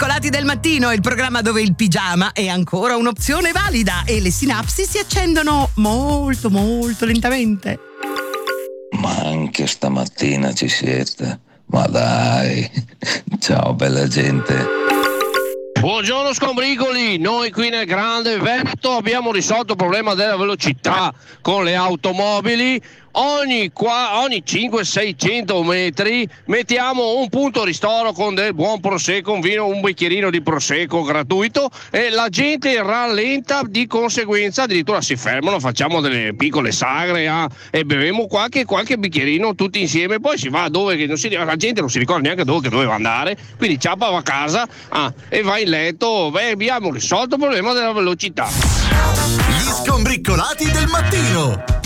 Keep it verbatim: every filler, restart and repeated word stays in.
Skombriccolati del mattino, il programma dove il pigiama è ancora un'opzione valida e le sinapsi si accendono molto molto lentamente. Ma anche stamattina ci siete? Ma dai, ciao bella gente. Buongiorno Scombricoli, noi qui nel Grande Veneto abbiamo risolto il problema della velocità con le automobili. Ogni, qua, ogni cinquecento seicento metri mettiamo un punto ristoro con del buon prosecco, un vino, un bicchierino di prosecco gratuito e la gente rallenta di conseguenza, addirittura si fermano, facciamo delle piccole sagre ah, e beviamo qualche, qualche bicchierino tutti insieme, poi si va dove che non si, la gente non si ricorda neanche dove che doveva andare, quindi ciappa va a casa ah, e va in letto. Beh, abbiamo risolto il problema della velocità. Gli Skombriccolati del mattino.